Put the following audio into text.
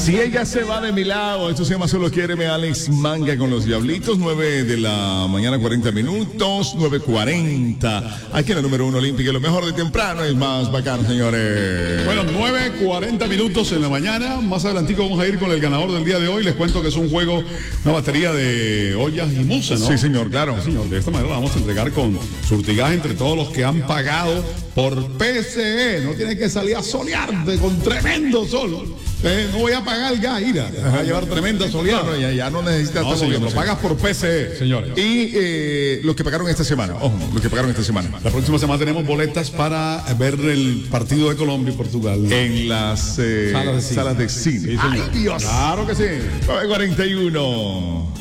Si ella se va de mi lado, esto se llama Solo Quiéreme, Alex Manga con los Diablitos, 9 de la mañana, 40 minutos, 9:40. Aquí en la número 1 olímpica, lo mejor de temprano es más bacano, señores. Bueno, 9:40 minutos en la mañana. Más adelantico vamos a ir con el ganador del día de hoy. Les cuento que es un juego, una batería de ollas y musas, ¿no? Sí, señor, claro. Sí, señor. De esta manera la vamos a entregar con surtigaje entre todos los que han pagado por PSE. No tiene que salir a solearte con tremendo sol. No voy a pagar gas, ira. Va a llevar tremenda soleada. No, ya no necesitas No, señor, lo pagas por PSE, señores. Y los que pagaron esta semana, ojo, los que pagaron esta semana. La próxima semana tenemos boletas para ver el partido de Colombia y Portugal. En las salas de cine. Sí, señor. ¡Ay, Dios! Claro que sí. 9:41.